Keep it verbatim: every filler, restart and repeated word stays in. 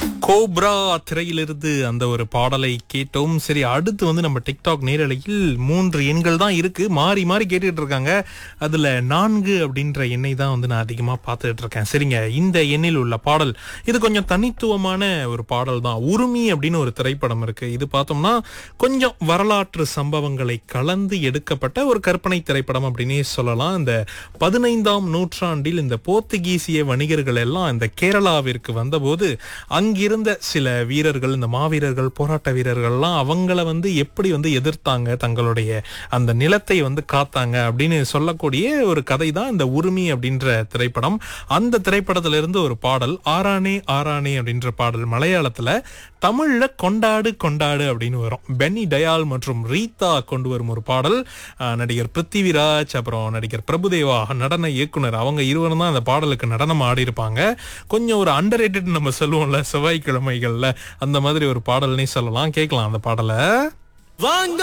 Cobra திரையிலிருந்து அந்த ஒரு பாடலை கேட்டோம். சரி, அடுத்து வந்து நம்ம டிக்டாக் நேரலையில் மூன்று எண்கள் தான் இருக்கு, மாறி மாறி கேட்டுட்டு இருக்காங்க. அதுல நான்கு அப்படின்ற எண்ணை தான் வந்து நான் அதிகமா பார்த்துட்டு இருக்கேன். சரிங்க, இந்த எண்ணில் உள்ள பாடல் இது கொஞ்சம் தனித்துவமான ஒரு பாடல் தான். உருமி அப்படின்னு ஒரு திரைப்படம் இருக்கு. இது பார்த்தோம்னா கொஞ்சம் வரலாற்று சம்பவங்களை கலந்து எடுக்கப்பட்ட ஒரு கற்பனை திரைப்படம் அப்படின்னே சொல்லலாம். இந்த பதினைந்தாம் நூற்றாண்டில் இந்த போர்த்துகீசிய வணிகர்கள் எல்லாம் இந்த கேரளாவிற்கு வந்தபோது அங்கிருந்த சில வீரர்கள், இந்த மாவீரர்கள், போராட்ட வீரர்கள்லாம் அவங்கள வந்து எப்படி வந்து எதிர்த்தாங்க, தங்களுடைய அந்த நிலத்தை வந்து காத்தாங்க அப்படின்னு சொல்லக்கூடிய ஒரு கதை தான் இந்த உருமி அப்படின்ற திரைப்படம். அந்த திரைப்படத்திலிருந்து ஒரு பாடல் ஆரானே ஆரானே அப்படின்ற பாடல் மலையாளத்துல, தமிழ்ல கொண்டாடு கொண்டாடு அப்படின்னு வரும். பென்னி டயால் மற்றும் ரீதா கொண்டு வரும் ஒரு பாடல். அஹ், நடிகர் பிருத்திவிராஜ், அப்புறம் நடிகர் பிரபுதேவா, நடன இயக்குனர், அவங்க இருவரும் தான் அந்த பாடலுக்கு நடனம் ஆடி இருப்பாங்க. கொஞ்சம் ஒரு அண்டர் ரேட்டட் நம்ம சொல்லுவோம்ல செவ்வாய்க்கிழமைகள்ல, அந்த மாதிரி ஒரு பாடல்னே சொல்லலாம். கேட்கலாம் அந்த பாடலை. வாங்க